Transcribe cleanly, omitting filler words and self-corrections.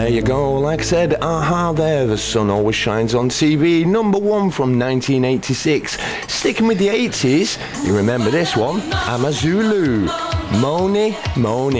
There you go. Like I said, aha there, The Sun Always Shines on TV, number one from 1986. Sticking with the 80s, you remember this one, Amazulu, Moni Moni.